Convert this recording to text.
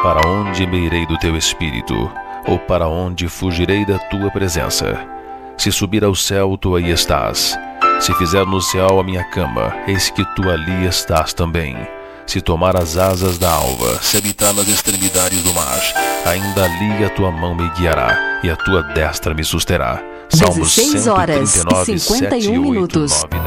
Para onde me irei do teu espírito? Ou para onde fugirei da tua presença? Se subir ao céu, tu aí estás. Se fizer no céu a minha cama, eis que tu ali estás também. Se tomar as asas da alva, se habitar nas extremidades do mar, ainda ali a tua mão me guiará, e a tua destra me susterá. Salmos 16 horas e 139, 7 51 e 8, minutos. 9,